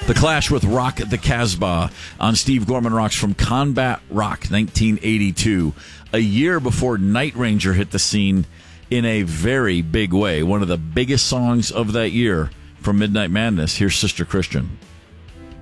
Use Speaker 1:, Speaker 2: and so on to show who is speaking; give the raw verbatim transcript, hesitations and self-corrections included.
Speaker 1: The Clash with Rock at the Casbah on Steve Gorman Rocks from Combat Rock nineteen eighty-two, a year before Night Ranger hit the scene in a very big way. One of the biggest songs of that year from Midnight Madness. Here's Sister Christian.